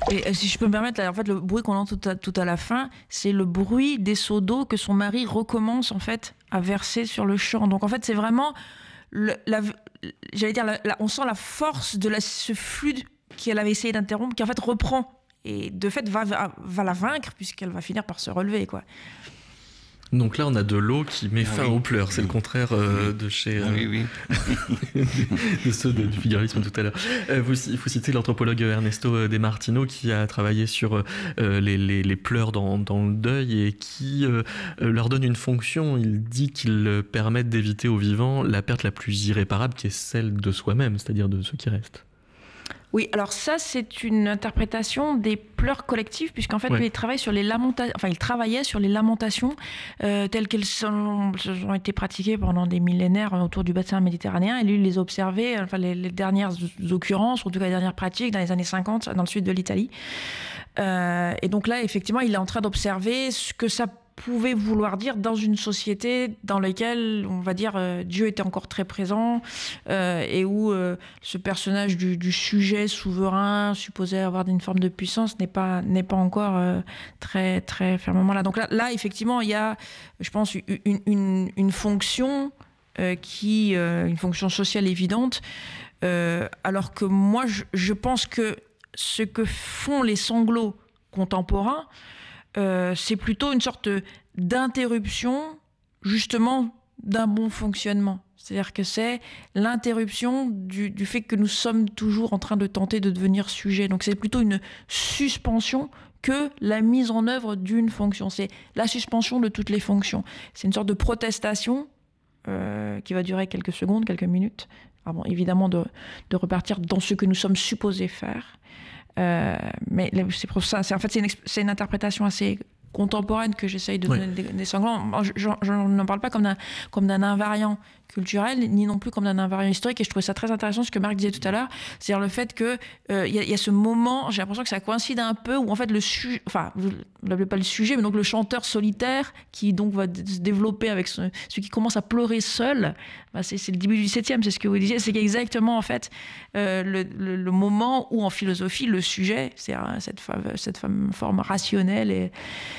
Et si je peux me permettre, là, en fait, le bruit qu'on entend tout à la fin, c'est le bruit des seaux d'eau que son mari recommence en fait à verser sur le champ. Donc en fait, c'est vraiment, j'allais dire, on sent la force de ce flux qu'elle avait essayé d'interrompre, qui en fait reprend et de fait va la vaincre puisqu'elle va finir par se relever, quoi. Donc là, on a de l'eau qui met fin aux pleurs. C'est le contraire de chez... Oui. de ceux du figuralisme tout à l'heure. Vous citez l'anthropologue Ernesto De Martino qui a travaillé sur les pleurs dans le deuil et qui leur donne une fonction. Il dit qu'ils permettent d'éviter aux vivants la perte la plus irréparable qui est celle de soi-même, c'est-à-dire de ceux qui restent. Oui, alors ça, c'est une interprétation des pleurs collectifs, puisqu'en fait, lui, il travaillait sur les lamentations, telles qu'elles ont été pratiquées pendant des millénaires autour du bassin méditerranéen, et lui, il les a observées, les dernières occurrences, ou en tout cas les dernières pratiques, dans les années 50, dans le sud de l'Italie. Et donc là, effectivement, il est en train d'observer ce que ça pouvait vouloir dire dans une société dans laquelle, on va dire, Dieu était encore très présent et où ce personnage du sujet souverain supposé avoir une forme de puissance n'est pas encore très, très fermement là. Donc là, effectivement, il y a, je pense, une fonction une fonction sociale évidente, alors que moi, je pense que ce que font les sanglots contemporains, c'est plutôt une sorte d'interruption, justement, d'un bon fonctionnement. C'est-à-dire que c'est l'interruption du fait que nous sommes toujours en train de tenter de devenir sujet. Donc c'est plutôt une suspension que la mise en œuvre d'une fonction. C'est la suspension de toutes les fonctions. C'est une sorte de protestation qui va durer quelques secondes, quelques minutes, avant évidemment de repartir dans ce que nous sommes supposés faire. Mais c'est pour ça, c'est une interprétation assez contemporaine que j'essaye de donner des sanglants. Je n'en parle pas comme d'un invariant culturel, ni non plus comme d'un invariant historique, et je trouvais ça très intéressant ce que Marc disait tout à l'heure, c'est-à-dire le fait que y a ce moment, j'ai l'impression que ça coïncide un peu, où en fait vous l'appelez pas le sujet, mais donc le chanteur solitaire qui donc va se développer avec celui qui commence à pleurer seul, c'est le début du 7e, c'est ce que vous disiez, c'est exactement en fait le moment où en philosophie le sujet, c'est cette forme rationnelle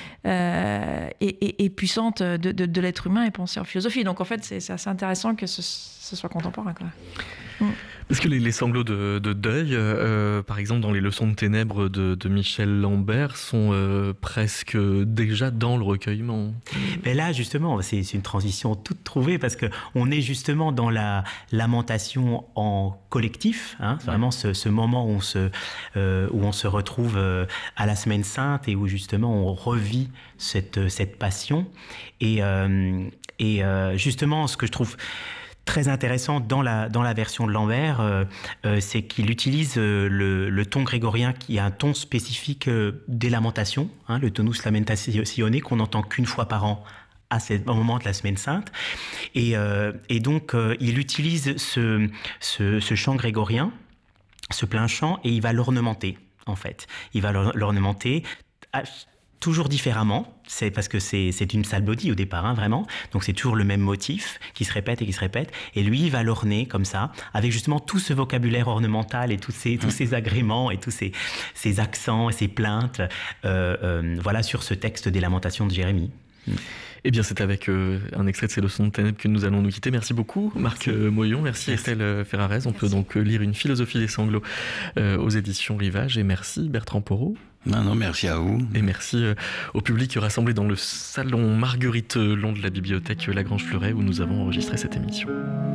et puissante de l'être humain est pensée en philosophie. Donc en fait c'est assez intéressant que ce soit contemporain, quoi. Parce que les sanglots de deuil, par exemple dans les leçons de ténèbres de Michel Lambert, sont presque déjà dans le recueillement. Mais là justement, c'est une transition toute trouvée, parce que on est justement dans la lamentation en collectif, hein, vraiment ce moment où on se retrouve à la Semaine Sainte et où justement on revit cette passion et justement ce que je trouve très intéressant dans la version de Lambert, c'est qu'il utilise le ton grégorien qui a un ton spécifique des lamentations, hein, le tonus lamentatione, qu'on n'entend qu'une fois par an au moment de la Semaine Sainte. Et donc, il utilise ce chant grégorien, ce plein chant, et il va l'ornementer, en fait. Il va l'ornementer toujours différemment, c'est parce que c'est une psalmodie au départ, hein, vraiment. Donc c'est toujours le même motif qui se répète et qui se répète. Et lui, il va l'orner comme ça, avec justement tout ce vocabulaire ornemental et tous ces agréments et tous ces accents et ces plaintes, voilà, sur ce texte des Lamentations de Jérémie. Eh bien, c'est avec un extrait de ces leçons de ténèbres que nous allons nous quitter. Merci beaucoup, Marc Moyon. Merci Estelle Ferrarez. On peut donc lire Une philosophie des sanglots aux éditions Rivage. Et merci Bertrand Porot. Non, merci à vous. Et merci au public rassemblé dans le salon Marguerite Long de la bibliothèque Lagrange Fleuret où nous avons enregistré cette émission.